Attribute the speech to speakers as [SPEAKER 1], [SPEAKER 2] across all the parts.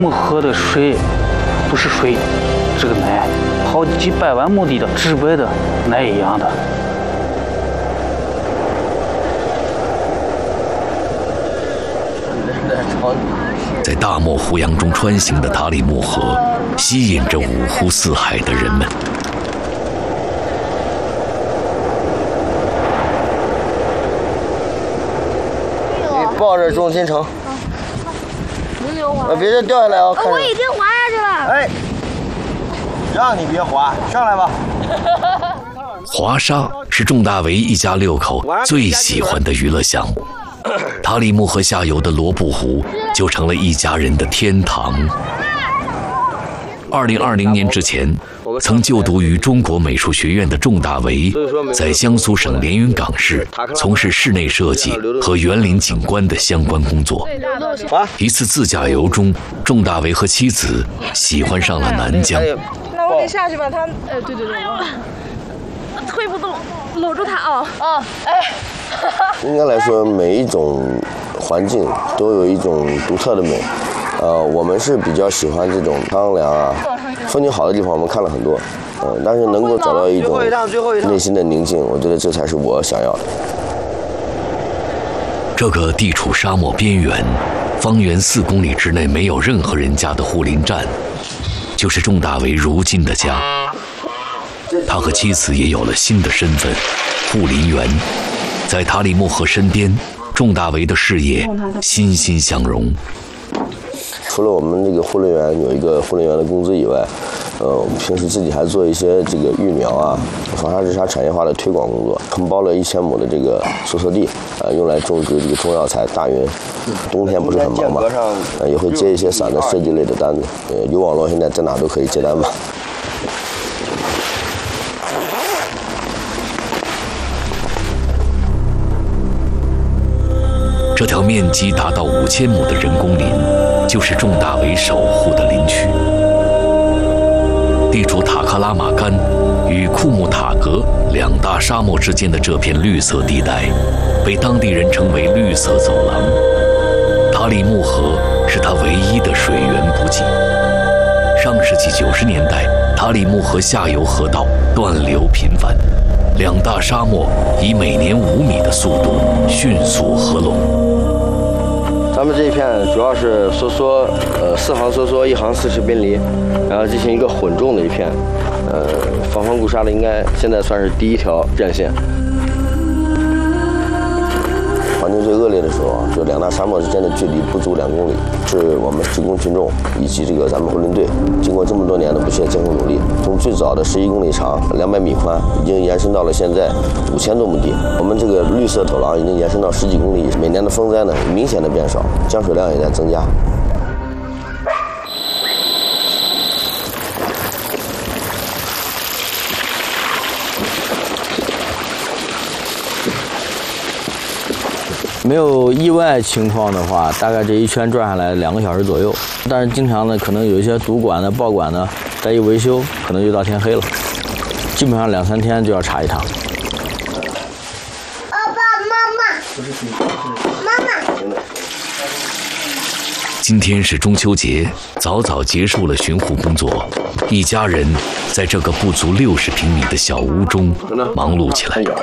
[SPEAKER 1] 木河的水不是水，这个奶好几百万亩地的直白的奶一样的。
[SPEAKER 2] 在大漠胡杨中穿行的塔里木河，吸引着五湖四海的人们。
[SPEAKER 3] 你抱着重心撑。
[SPEAKER 4] 轮流滑。
[SPEAKER 3] 别再掉下来啊！
[SPEAKER 4] 我已经滑下去了。
[SPEAKER 3] 哎，让你别滑，上来吧。
[SPEAKER 2] 滑沙是仲大为一家6口最喜欢的娱乐项目。塔里木河下游的罗布湖就成了一家人的天堂。2020年之前，曾就读于中国美术学院的仲大为，在江苏省连云港市从事室内设计和园林景观的相关工作。一次自驾游中，仲大为和妻子喜欢上了南疆。
[SPEAKER 5] 那我得下去吧，他对，
[SPEAKER 4] 推不动，搂住他啊！
[SPEAKER 3] 应该来说，每一种环境都有一种独特的美。我们是比较喜欢这种苍凉啊，风景好的地方，我们看了很多。但是能够找到一种内心的宁静，我觉得这才是我想要的。
[SPEAKER 2] 这个地处沙漠边缘，方圆4公里之内没有任何人家的护林站，就是仲大为如今的家。他和妻子也有了新的身份——护林员。在塔里木河身边，仲大为的事业欣欣向荣。
[SPEAKER 3] 除了我们这个护林员有一个护林员的工资以外，平时自己还做一些这个育苗啊、防沙治沙产业化的推广工作，承包了1000亩的这个宿舍地，用来种植这个中药材大云。冬天不是很忙嘛，也会接一些散的设计类的单子。有网络，现在在哪都可以接单吧。
[SPEAKER 2] 这条面积达到5000亩的人工林，就是仲大为守护的林区。地处塔克拉玛干与库木塔格2大沙漠之间的这片绿色地带，被当地人称为绿色走廊。塔里木河是它唯一的水源补给。上世纪90年代，塔里木河下游河道断流频繁，2大沙漠以每年5米的速度迅速合拢。
[SPEAKER 3] 咱们这一片主要是梭梭，4行梭梭，1行40宾梨，然后进行一个混种的一片，防风固沙的应该现在算是第1条战线。环境最恶劣的时候啊，就2大沙漠之间的距离不足2公里，是我们职工群众以及这个咱们护林队经过这么多年的不懈艰苦努力，从最早的11公里长、200米宽，已经延伸到了现在5000多亩地。我们这个绿色走廊已经延伸到10几公里，每年的风灾呢明显的变少，降水量也在增加。没有意外情况的话，大概这一圈转下来2个小时左右。但是经常呢，可能有一些堵管的、爆管的，再一维修，可能就到天黑了。基本上2、3天就要查一趟。
[SPEAKER 4] 爸爸妈妈。
[SPEAKER 2] 今天是中秋节，早早结束了巡护工作，一家人在这个不足60平米的小屋中忙碌起来。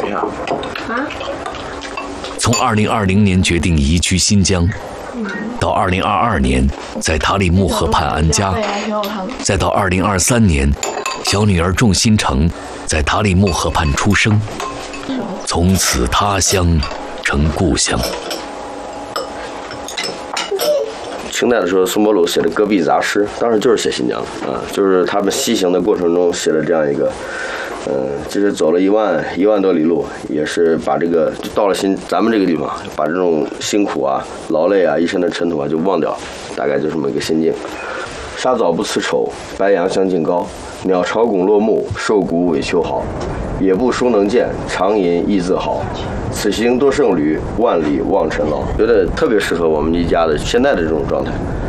[SPEAKER 2] 从2020年决定移居新疆，到2022年在塔里木河畔安家，再到2023年，小女儿仲新成在塔里木河畔出生，从此他乡成故乡。清代的时候，苏沫鲁写的《戈壁杂诗》，当时就是写新疆的啊，就是他们西行的过程中写了这样一个。就是走了1万多里路，也是把这个到了咱们这个地方，把这种辛苦啊、劳累啊、一身的尘土啊就忘掉，大概就这么一个心境。沙枣不辞丑，白杨相近高。鸟巢拱落木，兽骨尾秋毫。野步书能见，长吟亦自豪。此行多胜旅，万里望尘劳。觉得特别适合我们一家的现在的这种状态。